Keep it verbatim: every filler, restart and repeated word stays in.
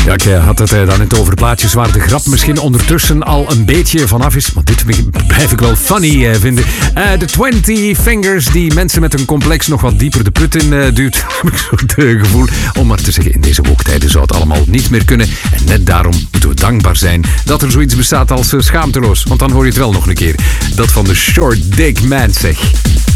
Ja, ik had het dan net over plaatjes waar de grap misschien ondertussen al een beetje vanaf is. Maar dit blijf ik wel funny uh, vinden. Uh, de twintig Fingers die mensen met een complex nog wat dieper de put in uh, duwt. Heb ik zo'n uh, gevoel. Om maar te zeggen, in deze woktijden zou het allemaal niet meer kunnen. En net daarom moeten we dankbaar zijn dat er zoiets bestaat als uh, schaamteloos. Want dan hoor je het wel nog een keer. Dat van de Short Dick Man, zeg.